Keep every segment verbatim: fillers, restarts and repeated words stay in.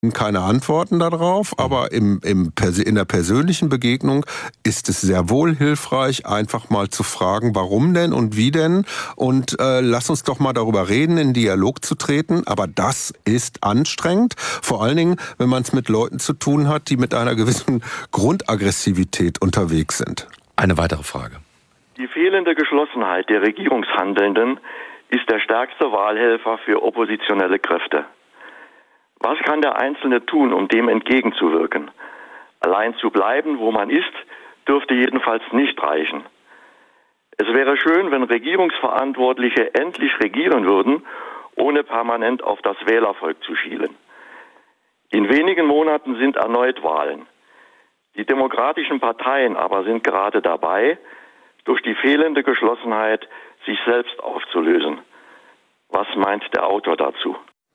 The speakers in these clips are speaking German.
keine Antworten darauf, aber im, im, in der persönlichen Begegnung ist es sehr wohl hilfreich, einfach mal zu fragen, warum denn und wie denn, und äh, lass uns doch mal darüber reden, in Dialog zu treten. Aber das ist anstrengend, vor allen Dingen, wenn man es mit Leuten zu tun hat, die mit einer gewissen Grundaggressivität unterwegs sind. Eine weitere Frage. Die fehlende Geschlossenheit der Regierungshandelnden ist der stärkste Wahlhelfer für oppositionelle Kräfte. Was kann der Einzelne tun, um dem entgegenzuwirken? Allein zu bleiben, wo man ist, dürfte jedenfalls nicht reichen. Es wäre schön, wenn Regierungsverantwortliche endlich regieren würden, ohne permanent auf das Wählervolk zu schielen. In wenigen Monaten sind erneut Wahlen. Die demokratischen Parteien aber sind gerade dabei, durch die fehlende Geschlossenheit sich selbst aufzulösen. Was meint der Autor dazu?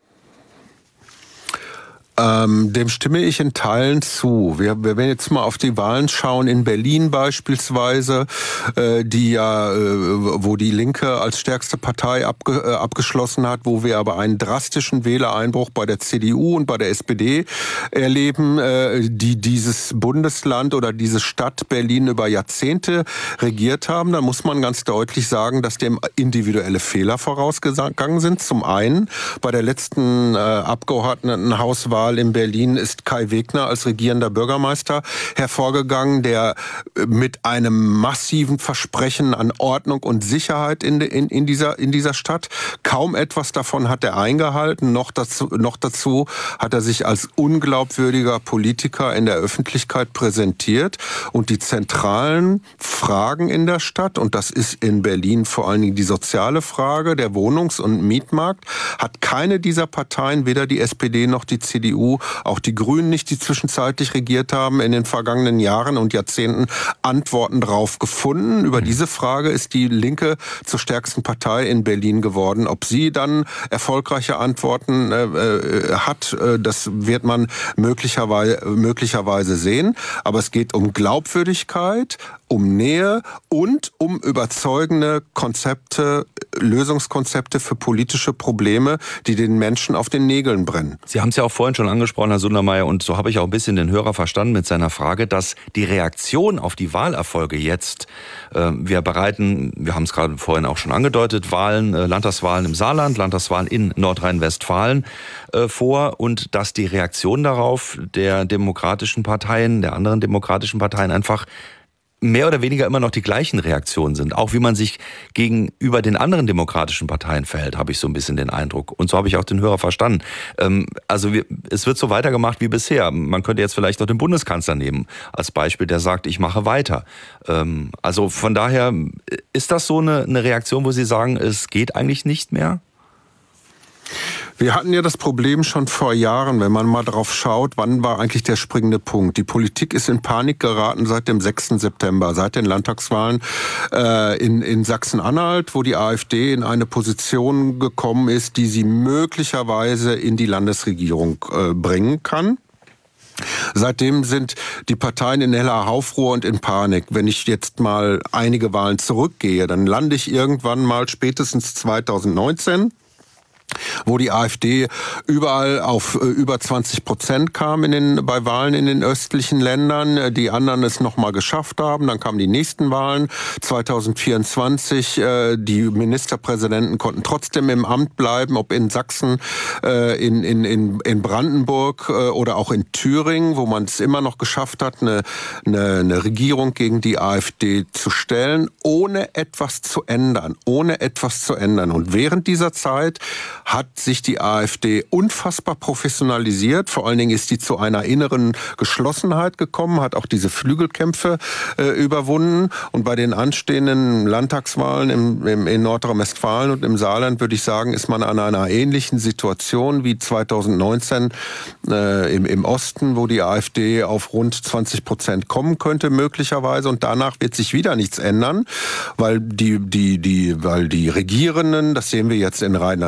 Ähm, dem stimme ich in Teilen zu. Wir, wir werden jetzt mal auf die Wahlen schauen, in Berlin beispielsweise, äh, die ja, äh, wo die Linke als stärkste Partei abge, äh, abgeschlossen hat, wo wir aber einen drastischen Wählereinbruch bei der C D U und bei der S P D erleben, äh, die dieses Bundesland oder diese Stadt Berlin über Jahrzehnte regiert haben. Da muss man ganz deutlich sagen, dass dem individuelle Fehler vorausgegangen sind. Zum einen bei der letzten äh, Abgeordnetenhauswahl in Berlin ist Kai Wegner als regierender Bürgermeister hervorgegangen, der mit einem massiven Versprechen an Ordnung und Sicherheit in, in, in, dieser, in dieser Stadt, kaum etwas davon hat er eingehalten. Noch dazu, noch dazu hat er sich als unglaubwürdiger Politiker in der Öffentlichkeit präsentiert. Und die zentralen Fragen in der Stadt, und das ist in Berlin vor allen Dingen die soziale Frage, der Wohnungs- und Mietmarkt, hat keine dieser Parteien, weder die S P D noch die C D U, auch die Grünen nicht, die zwischenzeitlich regiert haben, in den vergangenen Jahren und Jahrzehnten Antworten drauf gefunden. Über diese Frage ist die Linke zur stärksten Partei in Berlin geworden. Ob sie dann erfolgreiche Antworten äh, hat, äh, das wird man möglicherweise, möglicherweise sehen. Aber es geht um Glaubwürdigkeit, um Nähe und um überzeugende Konzepte, Lösungskonzepte für politische Probleme, die den Menschen auf den Nägeln brennen. Sie haben es ja auch vorhin schon angesprochen, Herr Sundermeier, und so habe ich auch ein bisschen den Hörer verstanden mit seiner Frage, dass die Reaktion auf die Wahlerfolge jetzt, äh, wir bereiten, wir haben es gerade vorhin auch schon angedeutet, Wahlen, äh, Landtagswahlen im Saarland, Landtagswahlen in Nordrhein-Westfalen äh, vor, und dass die Reaktion darauf der demokratischen Parteien, der anderen demokratischen Parteien einfach mehr oder weniger immer noch die gleichen Reaktionen sind. Auch wie man sich gegenüber den anderen demokratischen Parteien verhält, habe ich so ein bisschen den Eindruck. Und so habe ich auch den Hörer verstanden. Ähm, also wir, es wird so weitergemacht wie bisher. Man könnte jetzt vielleicht noch den Bundeskanzler nehmen als Beispiel, der sagt, ich mache weiter. Ähm, also von daher, ist das so eine, eine Reaktion, wo Sie sagen, es geht eigentlich nicht mehr? Wir hatten ja das Problem schon vor Jahren, wenn man mal drauf schaut, wann war eigentlich der springende Punkt. Die Politik ist in Panik geraten seit dem sechsten September, seit den Landtagswahlen äh, in, in Sachsen-Anhalt, wo die AfD in eine Position gekommen ist, die sie möglicherweise in die Landesregierung äh, bringen kann. Seitdem sind die Parteien in heller Aufruhr und in Panik. Wenn ich jetzt mal einige Wahlen zurückgehe, dann lande ich irgendwann mal spätestens zweitausendneunzehn, wo die AfD überall auf äh, über zwanzig Prozent kam in den, bei Wahlen in den östlichen Ländern, die anderen es nochmal geschafft haben. Dann kamen die nächsten Wahlen, zweitausendvierundzwanzig, äh, die Ministerpräsidenten konnten trotzdem im Amt bleiben, ob in Sachsen, äh, in, in, in, in Brandenburg äh, oder auch in Thüringen, wo man es immer noch geschafft hat, eine, eine, eine Regierung gegen die AfD zu stellen, ohne etwas zu ändern, ohne etwas zu ändern. Und während dieser Zeit hat sich die AfD unfassbar professionalisiert. Vor allen Dingen ist die zu einer inneren Geschlossenheit gekommen, hat auch diese Flügelkämpfe äh, überwunden. Und bei den anstehenden Landtagswahlen im, im, in Nordrhein-Westfalen und im Saarland, würde ich sagen, ist man an einer ähnlichen Situation wie zweitausendneunzehn äh, im, im Osten, wo die AfD auf rund zwanzig Prozent kommen könnte, möglicherweise. Und danach wird sich wieder nichts ändern, weil die, die, die, weil die Regierenden, das sehen wir jetzt in Rheinland-Pfalz,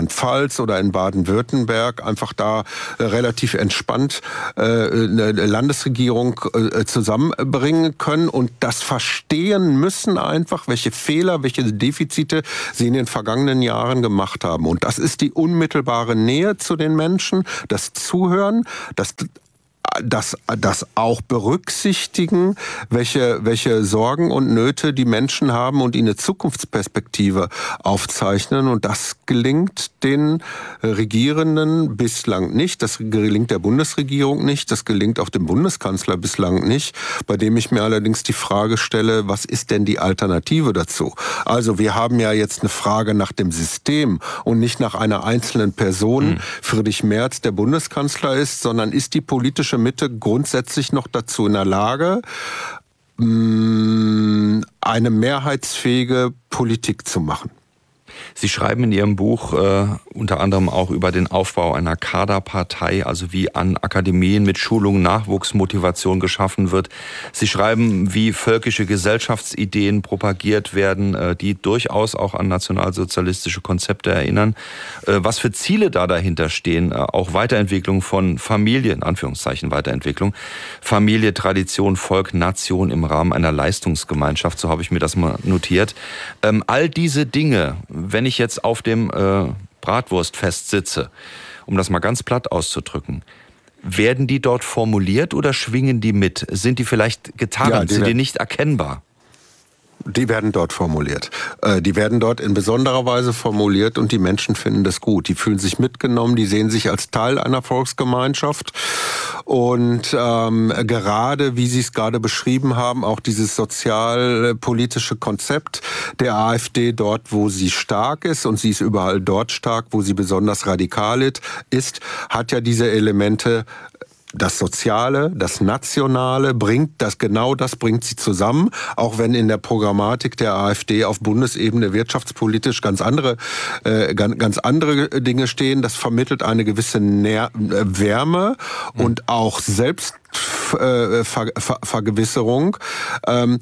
Rheinland-Pfalz oder in Baden-Württemberg einfach da äh, relativ entspannt äh, eine Landesregierung äh, zusammenbringen können und das verstehen müssen einfach, welche Fehler, welche Defizite sie in den vergangenen Jahren gemacht haben. Und das ist die unmittelbare Nähe zu den Menschen, das Zuhören, das Das, das auch berücksichtigen, welche, welche Sorgen und Nöte die Menschen haben und ihnen eine Zukunftsperspektive aufzeichnen. Und das gelingt den Regierenden bislang nicht. Das gelingt der Bundesregierung nicht. Das gelingt auch dem Bundeskanzler bislang nicht. Bei dem ich mir allerdings die Frage stelle, was ist denn die Alternative dazu? Also wir haben ja jetzt eine Frage nach dem System und nicht nach einer einzelnen Person. Mhm. Friedrich Merz der Bundeskanzler ist, sondern ist die politische Mitte grundsätzlich noch dazu in der Lage, eine mehrheitsfähige Politik zu machen. Sie schreiben in Ihrem Buch äh, unter anderem auch über den Aufbau einer Kaderpartei, also wie an Akademien mit Schulung Nachwuchsmotivation geschaffen wird. Sie schreiben, wie völkische Gesellschaftsideen propagiert werden, äh, die durchaus auch an nationalsozialistische Konzepte erinnern. Äh, was für Ziele da dahinter stehen, äh, auch Weiterentwicklung von Familie, in Anführungszeichen Weiterentwicklung, Familie, Tradition, Volk, Nation im Rahmen einer Leistungsgemeinschaft, so habe ich mir das mal notiert. Ähm, all diese Dinge, wenn ich jetzt auf dem äh, Bratwurstfest sitze, um das mal ganz platt auszudrücken, werden die dort formuliert oder schwingen die mit? Sind die vielleicht getarnt? Ja, die sind die nicht erkennbar? Die werden dort formuliert. Die werden dort in besonderer Weise formuliert und die Menschen finden das gut. Die fühlen sich mitgenommen, die sehen sich als Teil einer Volksgemeinschaft. Und ähm, gerade, wie Sie es gerade beschrieben haben, auch dieses sozialpolitische Konzept der AfD dort, wo sie stark ist, und sie ist überall dort stark, wo sie besonders radikal ist, hat ja diese Elemente. Das Soziale, das Nationale bringt das, genau das bringt sie zusammen, auch wenn in der Programmatik der AfD auf Bundesebene wirtschaftspolitisch ganz andere, äh, ganz, ganz andere Dinge stehen. Das vermittelt eine gewisse Nähr- Wärme mhm. und auch Selbstvergewisserung, ähm,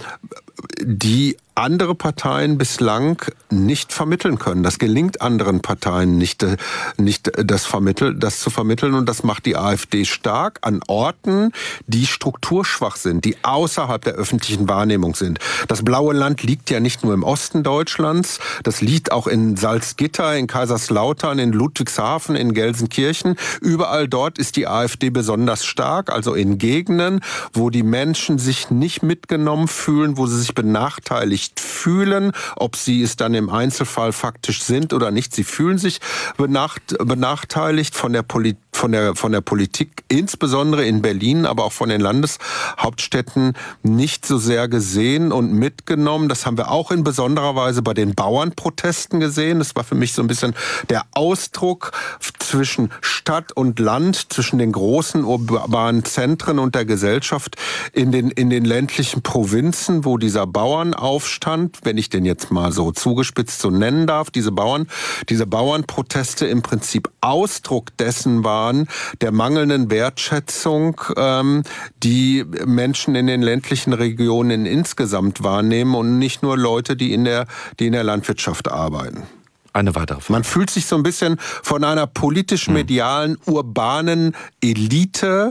die andere Parteien bislang nicht vermitteln können. Das gelingt anderen Parteien nicht, nicht das, vermitteln, das zu vermitteln. Und das macht die AfD stark an Orten, die strukturschwach sind, die außerhalb der öffentlichen Wahrnehmung sind. Das Blaue Land liegt ja nicht nur im Osten Deutschlands, das liegt auch in Salzgitter, in Kaiserslautern, in Ludwigshafen, in Gelsenkirchen. Überall dort ist die AfD besonders stark, also in Gegenden, wo die Menschen sich nicht mitgenommen fühlen, wo sie sich benachteiligt fühlen, ob sie es dann im Einzelfall faktisch sind oder nicht. Sie fühlen sich benacht, benachteiligt von der, Poli, von, der, von der Politik, insbesondere in Berlin, aber auch von den Landeshauptstädten nicht so sehr gesehen und mitgenommen. Das haben wir auch in besonderer Weise bei den Bauernprotesten gesehen. Das war für mich so ein bisschen der Ausdruck zwischen Stadt und Land, zwischen den großen urbanen Zentren und der Gesellschaft in den, in den ländlichen Provinzen, wo dieser Bauernaufstand, wenn ich den jetzt mal so zugespitzt so nennen darf, diese Bauern, diese Bauernproteste im Prinzip Ausdruck dessen waren, der mangelnden Wertschätzung, ähm, die Menschen in den ländlichen Regionen insgesamt wahrnehmen und nicht nur Leute, die in der, die in der Landwirtschaft arbeiten. Eine weitere Frage. Man fühlt sich so ein bisschen von einer politisch-medialen, urbanen Elite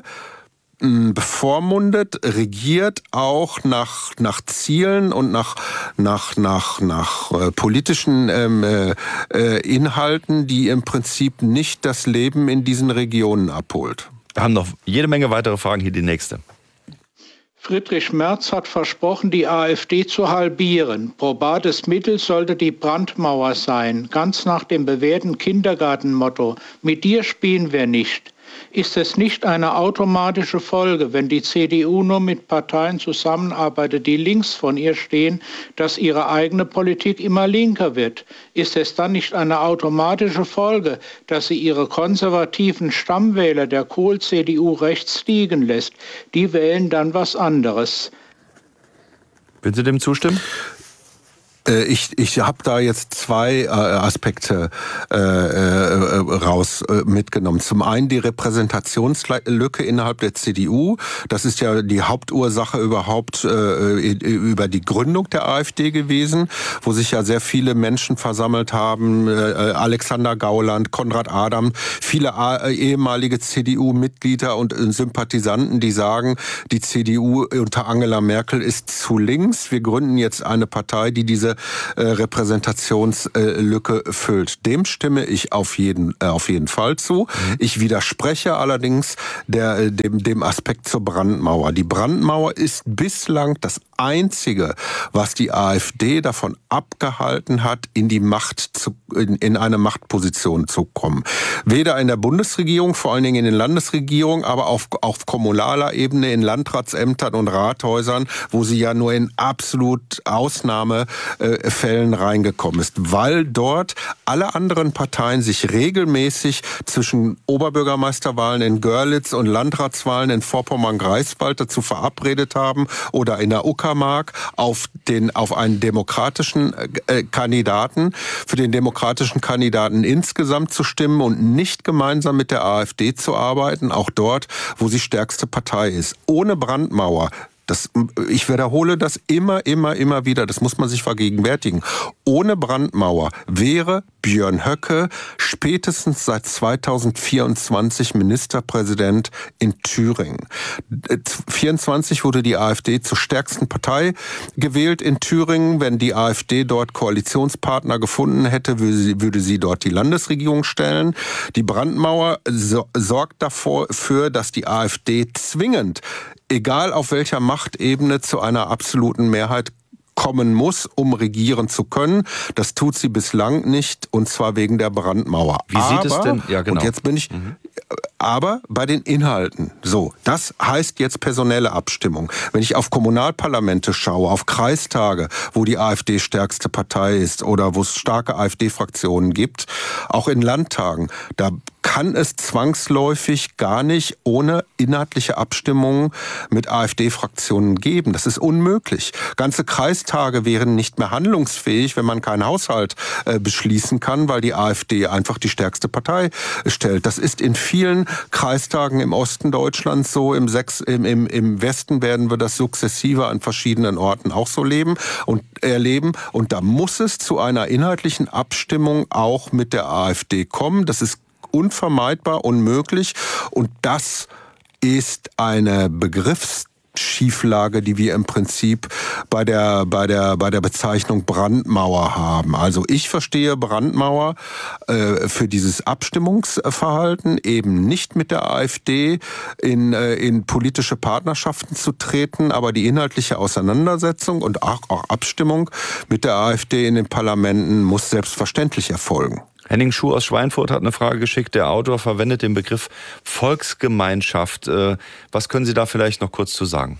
bevormundet, regiert auch nach nach Zielen und nach nach nach nach äh, politischen ähm, äh, Inhalten, die im Prinzip nicht das Leben in diesen Regionen abholt. Wir haben noch jede Menge weitere Fragen. Hier die nächste. Friedrich Merz hat versprochen, die AfD zu halbieren. Probates Mittel sollte die Brandmauer sein, ganz nach dem bewährten Kindergartenmotto: Mit dir spielen wir nicht. Ist es nicht eine automatische Folge, wenn die C D U nur mit Parteien zusammenarbeitet, die links von ihr stehen, dass ihre eigene Politik immer linker wird? Ist es dann nicht eine automatische Folge, dass sie ihre konservativen Stammwähler der Kohl-C D U rechts liegen lässt? Die wählen dann was anderes. Würden Sie dem zustimmen? Ich, ich habe da jetzt zwei äh, Aspekte äh, äh, raus äh, mitgenommen. Zum einen die Repräsentationslücke innerhalb der C D U. Das ist ja die Hauptursache überhaupt äh, über die Gründung der AfD gewesen, wo sich ja sehr viele Menschen versammelt haben. Äh, Alexander Gauland, Konrad Adam, viele äh, ehemalige C D U-Mitglieder und äh, Sympathisanten, die sagen, die C D U unter Angela Merkel ist zu links. Wir gründen jetzt eine Partei, die diese äh, Repräsentationslücke äh, füllt. Dem stimme ich auf jeden, äh, auf jeden Fall zu. Ich widerspreche allerdings der, dem, dem Aspekt zur Brandmauer. Die Brandmauer ist bislang das Einzige, was die AfD davon abgehalten hat, in die Macht zu, in, in eine Machtposition zu kommen. Weder in der Bundesregierung, vor allen Dingen in den Landesregierungen, aber auf, auf kommunaler Ebene, in Landratsämtern und Rathäusern, wo sie ja nur in absolut Ausnahmefällen reingekommen ist. Weil dort alle anderen Parteien sich regelmäßig zwischen Oberbürgermeisterwahlen in Görlitz und Landratswahlen in Vorpommern-Greifswald dazu verabredet haben oder in der Uckermark auf den, auf einen demokratischen äh, Kandidaten, für den demokratischen Kandidaten insgesamt zu stimmen und nicht gemeinsam mit der AfD zu arbeiten, auch dort, wo sie stärkste Partei ist. Ohne Brandmauer. Das, ich wiederhole das immer, immer, immer wieder. Das muss man sich vergegenwärtigen. Ohne Brandmauer wäre Björn Höcke spätestens seit zweitausendvierundzwanzig Ministerpräsident in Thüringen. vierundzwanzig wurde die AfD zur stärksten Partei gewählt in Thüringen. Wenn die AfD dort Koalitionspartner gefunden hätte, würde sie, würde sie dort die Landesregierung stellen. Die Brandmauer so, sorgt dafür, dass die AfD zwingend, egal auf welcher Machtebene, zu einer absoluten Mehrheit kommen muss, um regieren zu können. Das tut sie bislang nicht, und zwar wegen der Brandmauer. Wie sieht aber, es denn? Ja, genau. Und jetzt bin ich... Mhm. Aber bei den Inhalten, so, das heißt jetzt personelle Abstimmung. Wenn ich auf Kommunalparlamente schaue, auf Kreistage, wo die AfD stärkste Partei ist oder wo es starke AfD-Fraktionen gibt, auch in Landtagen, da kann es zwangsläufig gar nicht ohne inhaltliche Abstimmungen mit AfD-Fraktionen geben. Das ist unmöglich. Ganze Kreistage wären nicht mehr handlungsfähig, wenn man keinen Haushalt äh, beschließen kann, weil die AfD einfach die stärkste Partei stellt. Das ist in vielen Kreistagen im Osten Deutschlands so, im, Sechs, im, im, im Westen werden wir das sukzessive an verschiedenen Orten auch so leben und erleben. Und da muss es zu einer inhaltlichen Abstimmung auch mit der AfD kommen. Das ist unvermeidbar, unmöglich. Und das ist eine Begriffsschieflage, die wir im Prinzip bei der, bei der, bei der Bezeichnung Brandmauer haben. Also ich verstehe Brandmauer äh, für dieses Abstimmungsverhalten, eben nicht mit der AfD in, äh, in politische Partnerschaften zu treten, aber die inhaltliche Auseinandersetzung und auch, auch Abstimmung mit der AfD in den Parlamenten muss selbstverständlich erfolgen. Henning Schuh aus Schweinfurt hat eine Frage geschickt. Der Autor verwendet den Begriff Volksgemeinschaft. Was können Sie da vielleicht noch kurz zu sagen?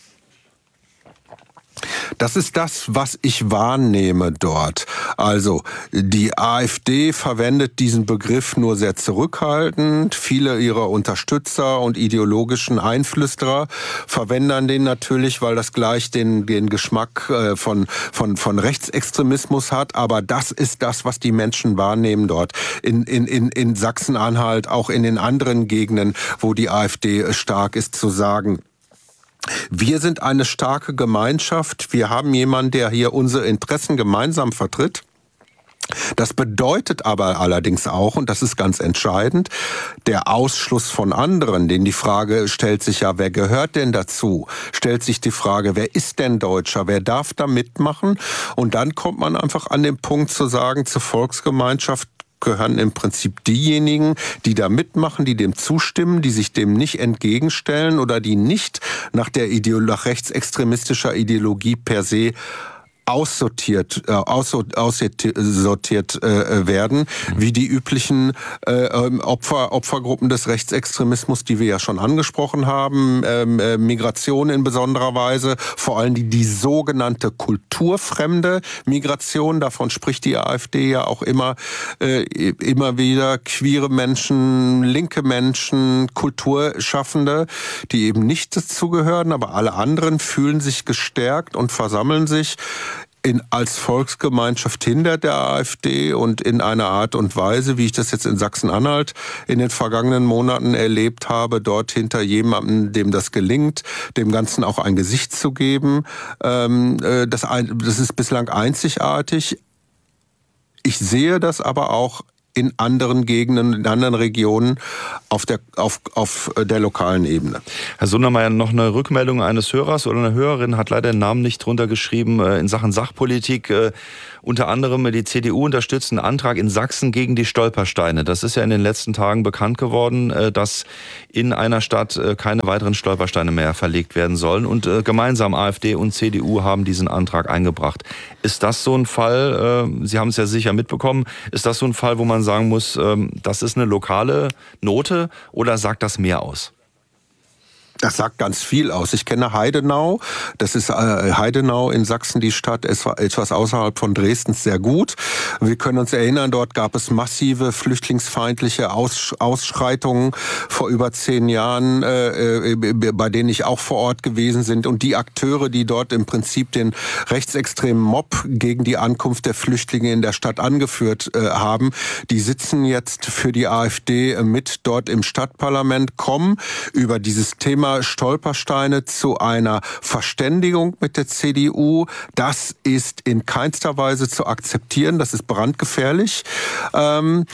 Das ist das, was ich wahrnehme dort. Also die AfD verwendet diesen Begriff nur sehr zurückhaltend. Viele ihrer Unterstützer und ideologischen Einflüsterer verwenden den natürlich, weil das gleich den, den Geschmack von, von, von Rechtsextremismus hat. Aber das ist das, was die Menschen wahrnehmen dort. In, in, in, in Sachsen-Anhalt, auch in den anderen Gegenden, wo die AfD stark ist, zu sagen: Wir sind eine starke Gemeinschaft. Wir haben jemanden, der hier unsere Interessen gemeinsam vertritt. Das bedeutet aber allerdings auch, und das ist ganz entscheidend, der Ausschluss von anderen. Denn die Frage stellt sich ja, wer gehört denn dazu? Stellt sich die Frage, wer ist denn Deutscher? Wer darf da mitmachen? Und dann kommt man einfach an den Punkt zu sagen, zur Volksgemeinschaft gehören im Prinzip diejenigen, die da mitmachen, die dem zustimmen, die sich dem nicht entgegenstellen oder die nicht nach der Ideolo- nach rechtsextremistischer Ideologie per se aussortiert, äh, aussortiert äh, werden, wie die üblichen äh, Opfer, Opfergruppen des Rechtsextremismus, die wir ja schon angesprochen haben, ähm, äh, Migration in besonderer Weise, vor allem die, die sogenannte kulturfremde Migration, davon spricht die AfD ja auch immer, äh, immer wieder, queere Menschen, linke Menschen, Kulturschaffende, die eben nicht dazugehören, aber alle anderen fühlen sich gestärkt und versammeln sich. in, als Volksgemeinschaft hinter der AfD und in einer Art und Weise, wie ich das jetzt in Sachsen-Anhalt in den vergangenen Monaten erlebt habe, dort hinter jemandem, dem das gelingt, dem Ganzen auch ein Gesicht zu geben. Ähm, das, das ist bislang einzigartig. Ich sehe das aber auch in anderen Gegenden, in anderen Regionen auf der, auf, auf der lokalen Ebene. Herr Sundermeier, noch eine Rückmeldung eines Hörers oder einer Hörerin, hat leider den Namen nicht drunter geschrieben, in Sachen Sachpolitik. Unter anderem die C D U unterstützt einen Antrag in Sachsen gegen die Stolpersteine. Das ist ja in den letzten Tagen bekannt geworden, dass in einer Stadt keine weiteren Stolpersteine mehr verlegt werden sollen. Und gemeinsam AfD und C D U haben diesen Antrag eingebracht. Ist das so ein Fall, Sie haben es ja sicher mitbekommen, ist das so ein Fall, wo man sagen muss, das ist eine lokale Note oder sagt das mehr aus? Das sagt ganz viel aus. Ich kenne Heidenau. Das ist äh, Heidenau in Sachsen, die Stadt, es war etwas außerhalb von Dresden, sehr gut. Wir können uns erinnern, dort gab es massive flüchtlingsfeindliche Aus, Ausschreitungen vor über zehn Jahren, äh, äh, bei denen ich auch vor Ort gewesen bin. Und die Akteure, die dort im Prinzip den rechtsextremen Mob gegen die Ankunft der Flüchtlinge in der Stadt angeführt äh, haben, die sitzen jetzt für die AfD mit dort im Stadtparlament, kommen über dieses Thema Stolpersteine zu einer Verständigung mit der C D U. Das ist in keinster Weise zu akzeptieren. Das ist brandgefährlich. Ähm,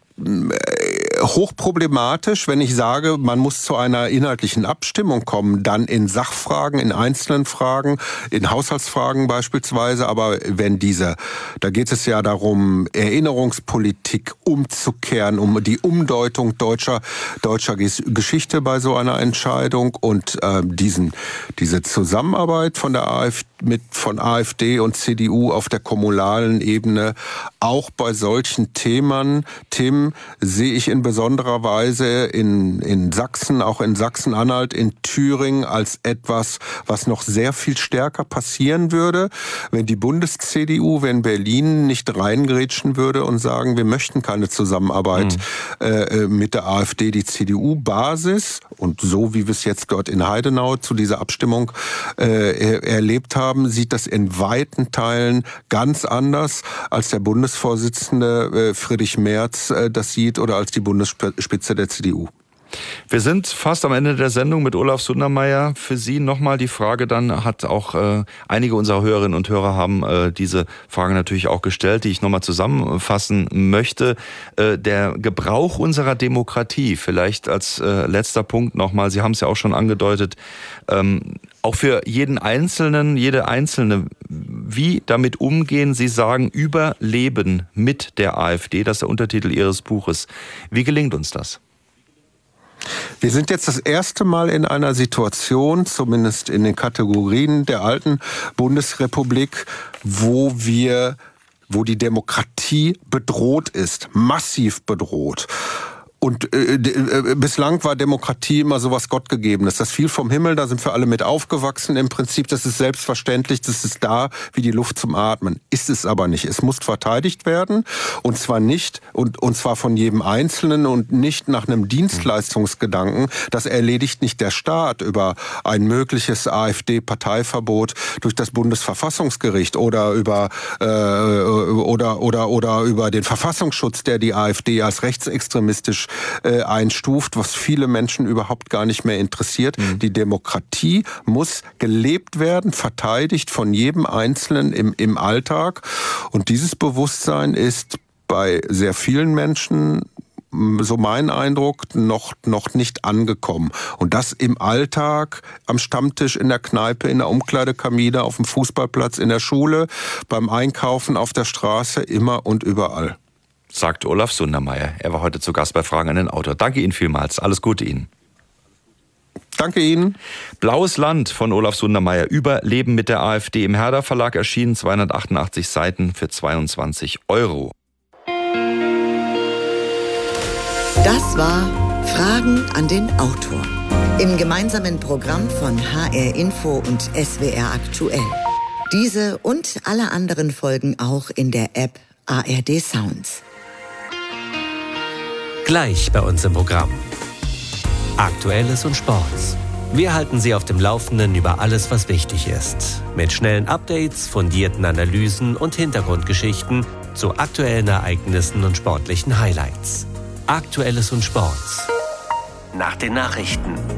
hochproblematisch, wenn ich sage, man muss zu einer inhaltlichen Abstimmung kommen, dann in Sachfragen, in einzelnen Fragen, in Haushaltsfragen beispielsweise, aber wenn diese, da geht es ja darum, Erinnerungspolitik umzukehren, um die Umdeutung deutscher, deutscher Geschichte bei so einer Entscheidung und äh, diesen, diese Zusammenarbeit von der AfD, mit, von AfD und C D U auf der kommunalen Ebene, auch bei solchen Themen, Themen sehe ich in besonderer Weise in, in Sachsen, auch in Sachsen-Anhalt, in Thüringen als etwas, was noch sehr viel stärker passieren würde, wenn die Bundes-C D U, wenn Berlin nicht reingrätschen würde und sagen, wir möchten keine Zusammenarbeit mhm. äh, mit der AfD. Die C D U-Basis und so wie wir es jetzt dort in Heidenau zu dieser Abstimmung äh, erlebt haben, sieht das in weiten Teilen ganz anders, als der Bundesvorsitzende äh, Friedrich Merz äh, das sieht oder als die Bundesspitze der C D U. Wir sind fast am Ende der Sendung mit Olaf Sundermeier. Für Sie nochmal die Frage, dann hat auch äh, einige unserer Hörerinnen und Hörer haben äh, diese Frage natürlich auch gestellt, die ich nochmal zusammenfassen möchte. Äh, der Gebrauch unserer Demokratie, vielleicht als äh, letzter Punkt nochmal, Sie haben es ja auch schon angedeutet, ähm, auch für jeden Einzelnen, jede Einzelne, wie damit umgehen, Sie sagen, Überleben mit der AfD, das ist der Untertitel Ihres Buches. Wie gelingt uns das? Wir sind jetzt das erste Mal in einer Situation, zumindest in den Kategorien der alten Bundesrepublik, wo wir, wo die Demokratie bedroht ist, massiv bedroht. Und äh, äh, bislang war Demokratie immer so was Gottgegebenes. Das fiel vom Himmel, da sind wir alle mit aufgewachsen. Im Prinzip, das ist selbstverständlich, das ist da wie die Luft zum Atmen. Ist es aber nicht. Es muss verteidigt werden und zwar nicht, und, und zwar von jedem Einzelnen und nicht nach einem Dienstleistungsgedanken. Das erledigt nicht der Staat über ein mögliches AfD-Parteiverbot durch das Bundesverfassungsgericht oder über, äh, oder, oder, oder über den Verfassungsschutz, der die AfD als rechtsextremistisch Äh, einstuft, was viele Menschen überhaupt gar nicht mehr interessiert. Mhm. Die Demokratie muss gelebt werden, verteidigt von jedem Einzelnen im, im Alltag. Und dieses Bewusstsein ist bei sehr vielen Menschen, so mein Eindruck, noch, noch nicht angekommen. Und das im Alltag, am Stammtisch, in der Kneipe, in der Umkleidekabine, auf dem Fußballplatz, in der Schule, beim Einkaufen, auf der Straße, immer und überall. Sagt Olaf Sundermeier. Er war heute zu Gast bei Fragen an den Autor. Danke Ihnen vielmals. Alles Gute Ihnen. Danke Ihnen. Blaues Land von Olaf Sundermeier. Überleben mit der AfD. Im Herder Verlag erschienen, zweihundertachtundachtzig Seiten für zweiundzwanzig Euro. Das war Fragen an den Autor. Im gemeinsamen Programm von H R Info und S W R Aktuell. Diese und alle anderen Folgen auch in der App A R D Sounds. Gleich bei uns im Programm. Aktuelles und Sports. Wir halten Sie auf dem Laufenden über alles, was wichtig ist. Mit schnellen Updates, fundierten Analysen und Hintergrundgeschichten zu aktuellen Ereignissen und sportlichen Highlights. Aktuelles und Sport. Nach den Nachrichten.